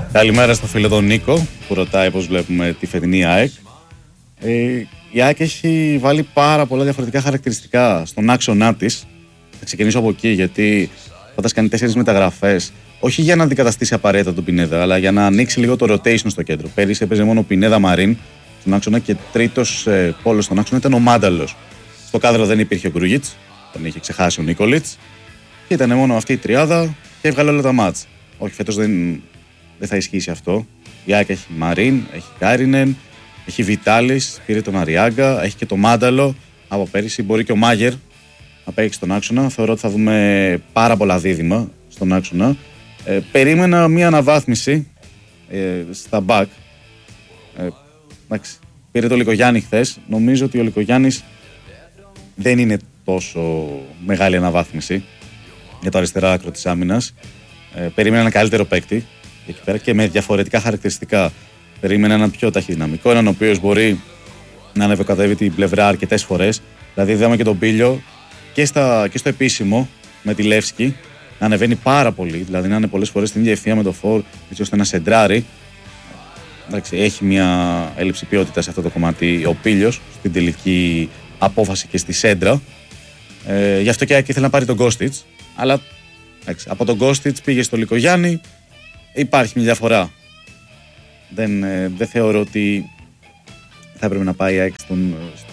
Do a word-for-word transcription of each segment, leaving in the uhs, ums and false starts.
Καλημέρα στο φίλο τον Νίκο που ρωτάει πώς βλέπουμε τη φετινή ΑΕΚ. Ε, η ΑΕΚ έχει βάλει πάρα πολλά διαφορετικά χαρακτηριστικά στον άξονά της. Θα ξεκινήσω από εκεί, γιατί θα κάνει τέσσερις μεταγραφές. Όχι για να αντικαταστήσει απαραίτητα τον Πινέδα, αλλά για να ανοίξει λίγο το rotation στο κέντρο. Πέρυσι έπαιζε μόνο ο Πινέδα Μαρίν στον άξονα και τρίτος ε, πόλος στον άξονα ήταν ο Μάνταλος. Στο κάδρο δεν υπήρχε ο Γκρούγιτς, τον είχε ξεχάσει ο Νίκολιτς. Και ήταν μόνο αυτή η τριάδα και έβγαλε όλα τα μάτς. Όχι, φέτος δεν, δεν θα ισχύσει αυτό. Η ΑΕΚ έχει Μαρίν, έχει Κάρινεν, έχει Βιτάλης, πήρε τον Αριάγκα, έχει και το Μάνταλο. Από πέρυσι μπορεί και ο Μάγερ να παίξει στον άξονα. Θεωρώ ότι θα δούμε πάρα πολλά δίδυμα στον άξονα. Ε, περίμενα μία αναβάθμιση ε, στα back. Ε, εντάξει, πήρε το Λικογιάννη χθες. Νομίζω ότι ο Λικογιάννης δεν είναι τόσο μεγάλη αναβάθμιση για το αριστερά άκρο της άμυνας. Ε, περίμενα ένα καλύτερο παίκτη εκεί πέρα και με διαφορετικά χαρακτηριστικά. Περίμενα έναν πιο ταχυδυναμικό, έναν ο οποίος μπορεί να ανεβοκατεύει την πλευρά αρκετές φορές. Δηλαδή, είδαμε και τον Πίλιο και, στα, και στο επίσημο με τη Λεύσκη να ανεβαίνει πάρα πολύ. Δηλαδή, να είναι πολλές φορές στην ίδια ευθεία με το φορ, έτσι ώστε να σεντράρει. Εντάξει, έχει μια έλλειψη ποιότητα σε αυτό το κομμάτι ο Πίλιος στην τελική απόφαση και στη σέντρα. Ε, γι' αυτό και ήθελε να πάρει τον Κώστιτς. Αλλά εντάξει, από τον Κώστιτς πήγε στο Λικογιάννη. Υπάρχει μια διαφορά. Δεν, ε, δεν θεωρώ ότι θα έπρεπε να πάει ΑΕΚ στον.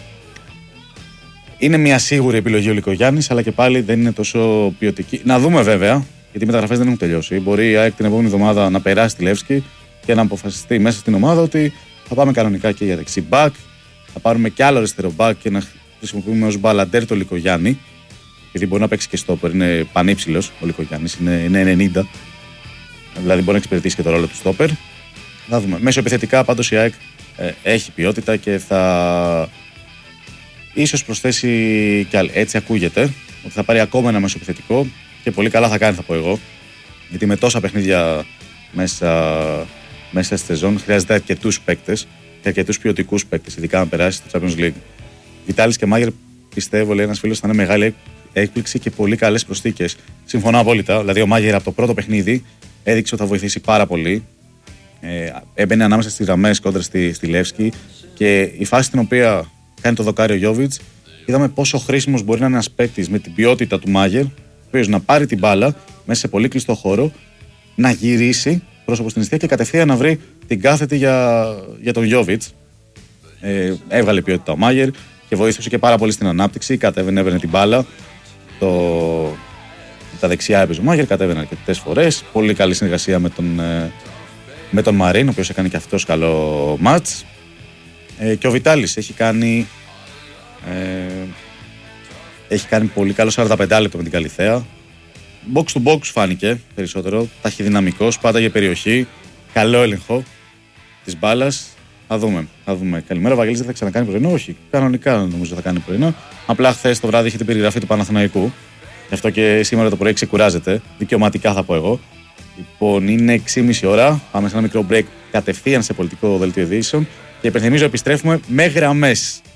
Είναι μια σίγουρη επιλογή ο Λικογιάννης, αλλά και πάλι δεν είναι τόσο ποιοτική. Να δούμε βέβαια, γιατί οι μεταγραφές δεν έχουν τελειώσει. Μπορεί η ΑΕΚ την επόμενη εβδομάδα να περάσει τη Λεύσκη και να αποφασιστεί μέσα στην ομάδα ότι θα πάμε κανονικά και για δεξί μπακ. Θα πάρουμε και άλλο αριστερό μπακ και να χρησιμοποιούμε ως μπαλαντέρ το Λικογιάννη. Γιατί μπορεί να παίξει και στόπερ, είναι πανύψηλος ο Λικογιάννης, είναι, είναι ενενήντα. Δηλαδή μπορεί να εξυπηρετήσει και το ρόλο του στόπερ. Θα δούμε. Μέσω επιθετικά πάντως η ΑΕΚ ε, έχει ποιότητα και θα ίσως προσθέσει κι άλλο. Έτσι ακούγεται ότι θα πάρει ακόμα ένα μέσο επιθετικό και πολύ καλά θα κάνει, θα πω εγώ. Γιατί με τόσα παιχνίδια μέσα, μέσα στη σεζόν χρειάζεται αρκετούς παίκτες και αρκετούς ποιοτικούς παίκτες, ειδικά αν περάσει στο Champions League. Βιτάλης και Μάγερ, πιστεύω, λέει ένας φίλος, θα είναι μεγάλη έκπληξη και πολύ καλές προσθήκες. Συμφωνώ απόλυτα. Δηλαδή, ο Μάγερ από το πρώτο παιχνίδι έδειξε ότι θα βοηθήσει πάρα πολύ. Ε, έμπαινε ανάμεσα στις γραμμές κόντρα στη, στη Λεύσκη και η φάση στην οποία κάνει το δοκάρι ο Γιόβιτς, είδαμε πόσο χρήσιμος μπορεί να είναι ένας παίκτης με την ποιότητα του Μάγερ, ο οποίος να πάρει την μπάλα μέσα σε πολύ κλειστό χώρο, να γυρίσει πρόσωπο στην αιστεία και κατευθείαν να βρει την κάθετη για, για τον Γιόβιτς. Ε, έβγαλε ποιότητα ο Μάγερ και βοήθησε και πάρα πολύ στην ανάπτυξη. Κατέβαινε, έβαινε την μπάλα. Το... Τα δεξιά έπαιζε ο Μάγερ, κατέβαινε αρκετές φορές. Πολύ καλή συνεργασία με τον, με τον Μαρίν, ο οποίος έκανε και αυτός καλό μάτς. Ε, και ο Βιτάλης έχει κάνει ε, έχει κάνει πολύ καλό σαράντα πέντε λεπτό με την Καλιθέα. Box to box φάνηκε περισσότερο, ταχυδυναμικός, πάντα για περιοχή, καλό έλεγχο της μπάλας. Θα δούμε, θα δούμε. Καλημέρα, ο Βαγγέλης δεν θα ξανακάνει πρωινό? Όχι, κανονικά νομίζω θα κάνει πρωινό. Απλά χθες το βράδυ είχε την περιγραφή του Παναθηναϊκού. Γι' αυτό και σήμερα το πρωί ξεκουράζεται. Δικαιωματικά θα πω εγώ. Λοιπόν, είναι έξι και μισή ώρα. Πάμε σε ένα μικρό break κατευθείαν σε πολιτικό δελτίο ειδήσεων. Και υπενθυμίζω, επιστρέφουμε με γραμμές.